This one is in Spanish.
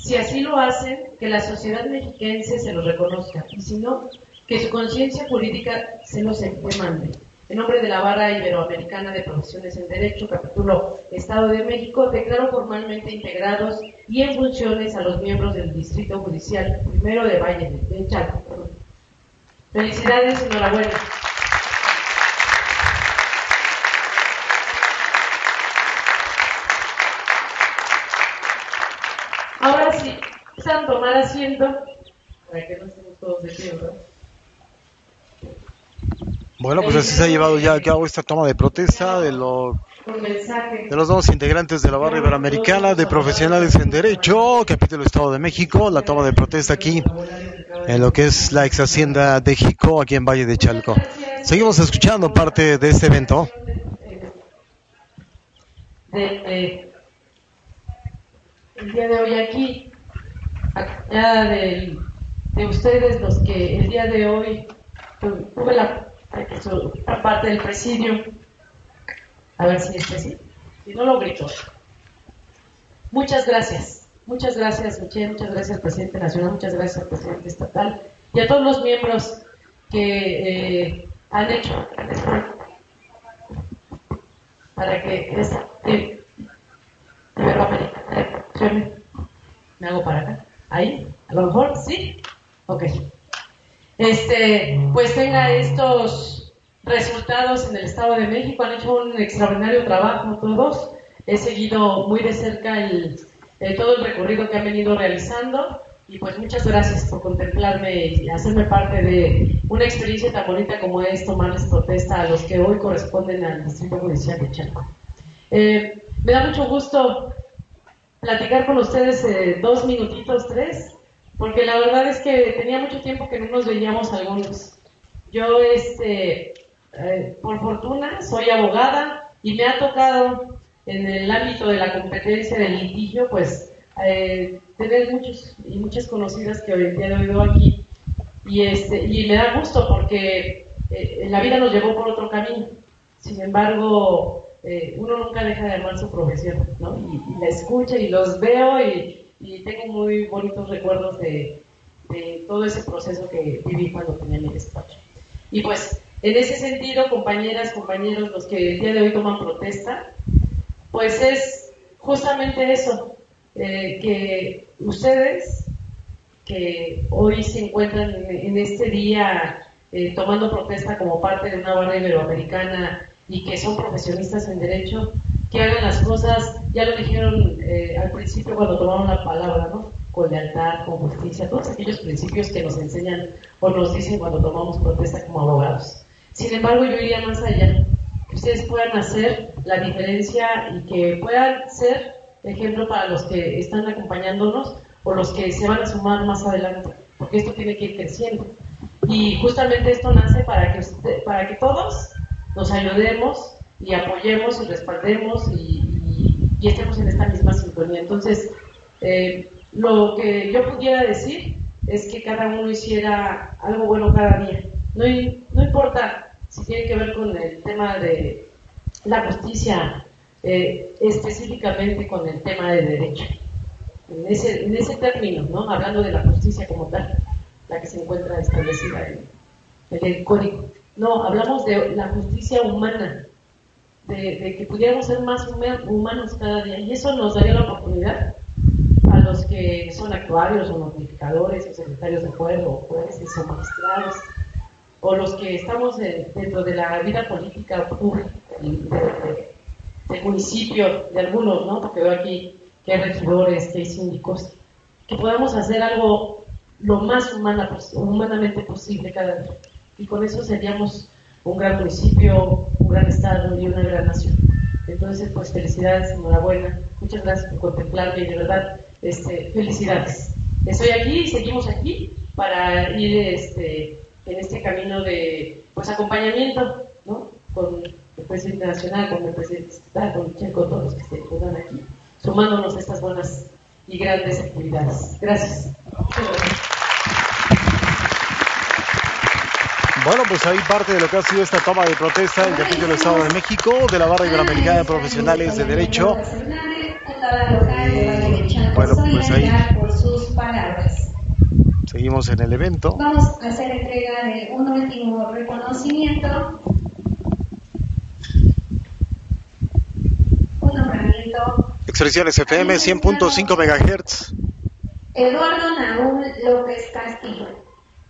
Si así lo hacen, que la sociedad mexiquense se los reconozca, y si no, que su conciencia jurídica se los demande. En nombre de la Barra Iberoamericana de Profesiones en Derecho, capítulo Estado de México, declaro formalmente integrados y en funciones a los miembros del Distrito Judicial Primero de Valle de Chalco. Felicidades, enhorabuena. Ahora sí, empiezan a tomar asiento para que no estemos todos de pie, ¿verdad? Bueno, pues así se ha llevado ya a cabo esta toma de protesta de los nuevos integrantes de la Barra Iberoamericana de Profesionales en Derecho, capítulo Estado de México, la toma de protesta aquí en lo que es la ex hacienda de Jico, aquí en Valle de Chalco. Seguimos escuchando parte de este evento. El día de hoy aquí, de ustedes, los que el día de hoy tuve la parte del presidio, a ver si es así, si no lo grito. Muchas gracias, Michelle, muchas gracias, presidente nacional, muchas gracias, presidente estatal, y a todos los miembros que han hecho para que me hago para acá, ahí, a lo mejor, sí, ok. Pues tenga estos resultados en el Estado de México. Han hecho un extraordinario trabajo todos. He seguido muy de cerca todo el recorrido que han venido realizando, y pues muchas gracias por contemplarme y hacerme parte de una experiencia tan bonita como es tomarles protesta a los que hoy corresponden al Distrito Judicial de Chalco. Me da mucho gusto platicar con ustedes 2 minutitos, 3, porque la verdad es que tenía mucho tiempo que no nos veíamos algunos. Yo, por fortuna, soy abogada y me ha tocado en el ámbito de la competencia del litigio, pues, tener muchos y muchas conocidas que hoy en día he oído aquí, y me da gusto porque la vida nos llevó por otro camino. Sin embargo, uno nunca deja de amar su profesión, ¿no? Y la escucho y los veo y tengo muy bonitos recuerdos de todo ese proceso que viví cuando tenía mi despacho. Y pues, en ese sentido, compañeras, compañeros, los que el día de hoy toman protesta, pues es justamente eso, que ustedes, que hoy se encuentran en este día tomando protesta como parte de una barra iberoamericana y que son profesionistas en derecho, que hagan las cosas, ya lo dijeron al principio cuando tomaron la palabra, ¿no? Con lealtad, con justicia, todos aquellos principios que nos enseñan o nos dicen cuando tomamos protesta como abogados. Sin embargo, yo iría más allá, que ustedes puedan hacer la diferencia y que puedan ser ejemplo para los que están acompañándonos o los que se van a sumar más adelante, porque esto tiene que ir creciendo. Y justamente esto nace para que todos nos ayudemos y apoyemos y respaldemos y estemos en esta misma sintonía. Entonces, lo que yo pudiera decir es que cada uno hiciera algo bueno cada día. No importa si tiene que ver con el tema de la justicia, específicamente con el tema de derecho. En ese término, ¿no? Hablando de la justicia como tal, la que se encuentra establecida en el código. No, hablamos de la justicia humana, de que pudiéramos ser más humanos cada día, y eso nos daría la oportunidad a los que son actuarios o notificadores o secretarios de acuerdo o jueces o magistrados o los que estamos dentro de la vida política pública del municipio, de algunos, ¿no? Porque veo aquí que hay regidores, que hay síndicos, que podamos hacer algo lo más humanamente posible cada día, y con eso seríamos un gran municipio, un gran estado y una gran nación. Entonces, pues felicidades, enhorabuena, muchas gracias por contemplarme y de verdad, felicidades. Estoy aquí y seguimos aquí para ir en este camino de pues acompañamiento, ¿no? Con el presidente nacional, con el presidente estatal, con Michelle, con todos los que se encuentran aquí, sumándonos a estas buenas y grandes actividades. Gracias. Bueno, pues ahí parte de lo que ha sido esta toma de protesta del capítulo Estado de México de la Barra Iberoamericana de Profesionales de Derecho. Bueno, pues ahí por sus palabras. seguimos en el evento. Vamos a hacer entrega de un último reconocimiento. Un nombramiento. Expresiones FM 100.5 MHz. Eduardo Naúl López Castillo.